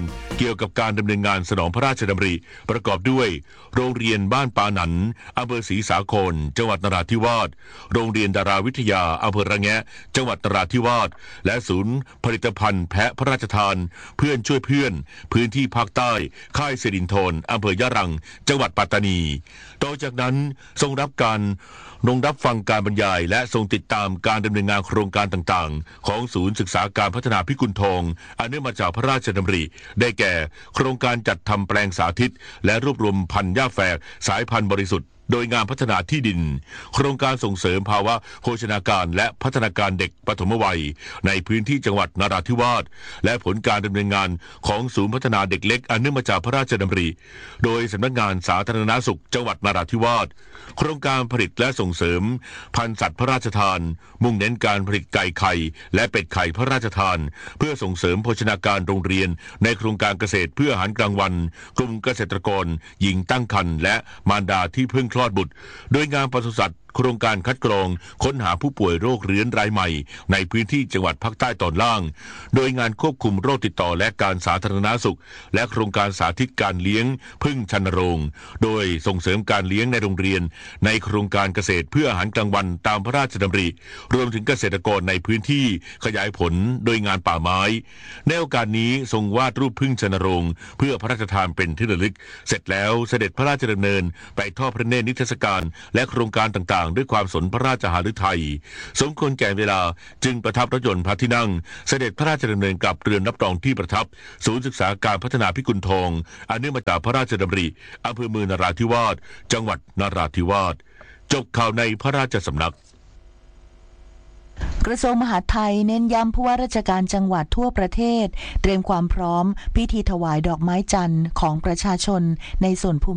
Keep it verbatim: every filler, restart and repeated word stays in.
เกี่ยวกับการดำเนินงานสนองพระราชดำริประกอบด้วยโรงเรียนบ้านปาหนันอำเภอศรีสาครจังหวัดนราธิวาสโรงเรียนดาราวิทยาอำเภอระแงะจังหวัดนราธิวาสและศูนย์ผลิตภัณฑ์แพะพระราชทานเพื่อนช่วยเพื่อนพื้นที่ภาคใต้ค่ายสิรินธรอำเภอยะรังจังหวัดปัตตานีต่อจากนั้นทรงรับการลงรับฟังการบรรยายและทรงติดตามการดำเนินงานโครงการต่างๆของศูนย์ศึกษาการพัฒนาพิกุลทองอันเนื่องมาจากพระราชดำริได้แก่โครงการจัดทำแปลงสาธิตและรวบรวมพันธุ์หญ้าแฝกสายพันธุ์บริสุทธิ์โดยงานพัฒนาที่ดินโครงการส่งเสริมภาวะโภชนาการและพัฒนาการเด็กปฐมวัยในพื้นที่จังหวัดนราธิวาสและผลการดำเนินงานของศูนย์พัฒนาเด็กเล็กอันเนื่องมาจากพระราชดำริโดยสำนักงานสาธารณสุขจังหวัดนราธิวาสโครงการผลิตและส่งเสริมพันธุ์สัตว์พระราชทานมุ่งเน้นการผลิตไก่ไข่และเป็ดไข่พระราชทานเพื่อส่งเสริมโภชนาการโรงเรียนในโครงการเกษตรเพื่ออาหารกลางวันกลุ่มเกษตรกรหญิงตั้งครรภ์และมารดาที่เพิ่งคลอดบุตรโดยงานปศุสัตว์โครงการคัดกรองค้นหาผู้ป่วยโรคเรื้อนรายใหม่ในพื้นที่จังหวัดภาคใต้ตอนล่างโดยงานควบคุมโรคติดต่อและการสาธารณสุขและโครงการสาธิตการเลี้ยงพึ่งชันโรงโดยส่งเสริมการเลี้ยงในโรงเรียนในโครงการเกษตรเพื่ออาหารกลางวันตามพระราชดำริรวมถึงเกษตรกรในพื้นที่ขยายผลโดยงานป่าไม้ในโอกาสนี้ทรงวาดรูปพึ่งชันโรงเพื่อพระราชทานเป็นที่ระลึกเสร็จแล้วเสด็จพระราชดำเนินไปทอดพระเนตรนิทรรศการและโครงการต่างๆด้วยความสนพระราชหฤทัยสมควรแก่เวลาจึงประทับรถยนต์พระที่นั่งเสด็จพระราชดำเนินกลับเรือนรับรองที่ประทับศูนย์ศึกษาการพัฒนาพิกุลทองอันเนื่องมาจากพระราชดำริอำเภอเมืองนราธิวาสจังหวัดนราธิวาสจบข่าวในพระราชสำนักกระทรวงมหาดไทยเน้นย้ำผู้ว่าราชการจังหวัดทั่วประเทศเตรียมความพร้อมพิธีถวายดอกไม้จันทร์ของประชาชนในส่วนภูมิ